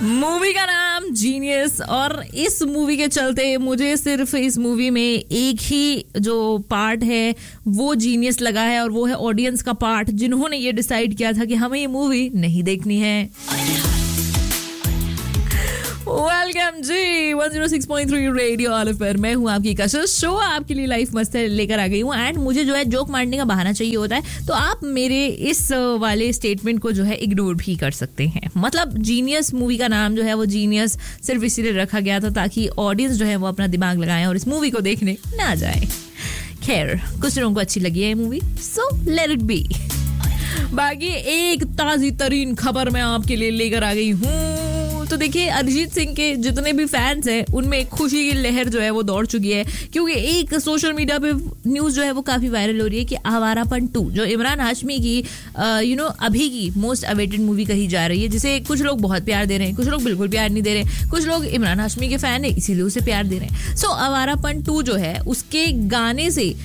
Movie का नाम genius, और इस मूवी के चलते मुझे सिर्फ इस मूवी में एक ही जो पार्ट है वो जीनियस लगा है, और वो है ऑडियंस का पार्ट, जिन्होंने ये डिसाइड किया था कि हमें ये मूवी नहीं देखनी है। वेलकम जी 106.3 रेडियो ऑलिव पर मैं हूँ आपकी कशिश। शो आपके लिए लाइफ मस्त है लेकर आ गई हूँ, एंड मुझे जो है जोक मारने का बहाना चाहिए होता है, तो आप मेरे इस वाले स्टेटमेंट को जो है इग्नोर भी कर सकते हैं। मतलब जीनियस मूवी का नाम जो है वो जीनियस सिर्फ इसीलिए रखा गया था ताकि ऑडियंस जो है वो अपना दिमाग लगाएं और इस मूवी को देखने ना जाए। खैर, कुछ लोगों को अच्छी लगी है movie, so let it be. बाकी एक ताजी तरीन खबर मैं आपके लिए लेकर आ गई हूँ। तो देखिए, अरिजीत सिंह के जितने भी फैंस हैं उनमें खुशी की लहर जो है वो दौड़ चुकी है, क्योंकि एक सोशल मीडिया पे न्यूज़ जो है वो काफ़ी वायरल हो रही है कि आवारापन 2 जो इमरान हाशमी की अभी की मोस्ट अवेटेड मूवी कही जा रही है, जिसे कुछ लोग बहुत प्यार दे रहे हैं, कुछ लोग बिल्कुल प्यार नहीं दे रहे, कुछ लोग इमरान हाशमी के फैन है इसीलिए उसे प्यार दे रहे हैं। सो आवारापन 2 जो है उसके गाने से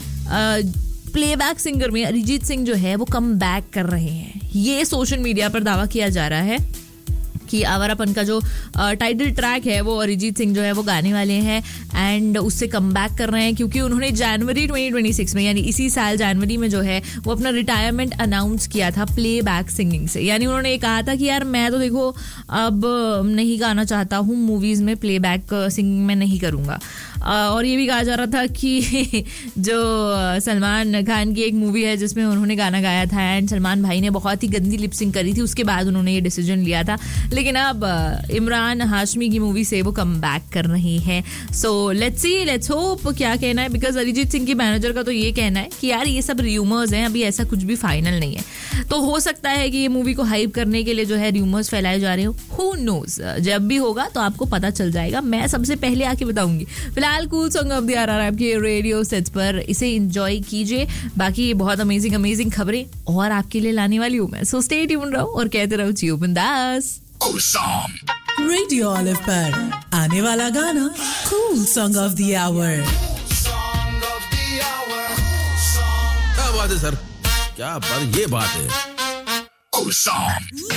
प्लेबैक सिंगर में अरिजीत सिंह जो है वो कम बैक कर रहे हैं। ये सोशल मीडिया पर दावा किया जा रहा है कि आवारापन का जो टाइटल ट्रैक है वो अरिजीत सिंह जो है वो गाने वाले हैं, एंड उससे कम बैक कर रहे हैं, क्योंकि उन्होंने जनवरी 2026 में यानी इसी साल जनवरी में जो है वो अपना रिटायरमेंट अनाउंस किया था प्लेबैक सिंगिंग से। यानी उन्होंने ये कहा था कि यार मैं तो देखो अब नहीं गाना चाहता हूँ मूवीज़ में, प्लेबैक सिंगिंग में नहीं करूँगा। और ये भी कहा जा रहा था कि जो सलमान खान की एक मूवी है जिसमें उन्होंने गाना गाया था एंड सलमान भाई ने बहुत ही गंदी लिपसिंग करी थी, उसके बाद उन्होंने ये डिसीजन लिया था। लेकिन अब इमरान हाशमी की मूवी से वो कम बैक कर रही है। So let's see, let's hope क्या कहना है, बिकॉज अरिजीत सिंह की मैनेजर का तो ये कहना है कि यार ये सब र्यूमर्स हैं, अभी ऐसा कुछ भी फाइनल नहीं है। तो हो सकता है कि ये मूवी को हाइप करने के लिए जो है र्यूमर्स फैलाए जा रहे हो, हु नोज। जब भी होगा तो आपको पता चल जाएगा, मैं सबसे पहले आके बताऊंगी। फिलहाल cool song of the are आपके रेडियो सेट्स पर, इसे एंजॉय कीजिए। बाकी बहुत अमेजिंग खबरें और आपके लिए लाने वाली हूँ मैं, सो स्टे ट्यून्ड रहो और कहते रहो जियो बिंदास। रेडियो ऑलिव पर आने वाला गाना cool song of the our. क्या बात है सर, क्या बात, ये बात है।